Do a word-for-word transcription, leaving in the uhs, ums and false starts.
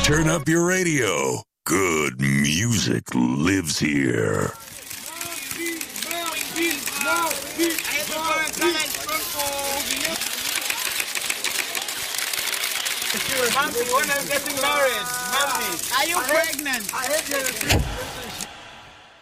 Turn up your radio. Good music lives here. Mommy, when I'm getting married, Mommy, are you pregnant?